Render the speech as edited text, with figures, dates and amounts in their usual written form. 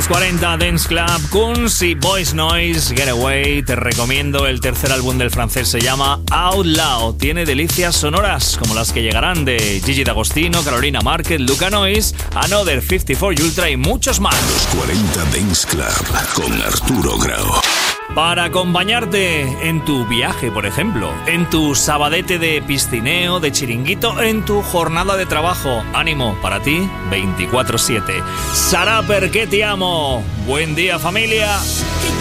Los 40 Dance Club, Kunz y Boys Noise, Getaway. Te recomiendo el tercer álbum del francés, se llama Out Loud. Tiene delicias sonoras como las que llegarán de Gigi D'Agostino, Carolina Márquez, Luca Noise, Another 54 Ultra y muchos más. Los 40 Dance Club con Arturo Grau. Para acompañarte en tu viaje, por ejemplo, en tu sabadete de piscineo, de chiringuito, en tu jornada de trabajo. Ánimo para ti, 24/7. Sara, ¿por qué te amo? Buen día, familia.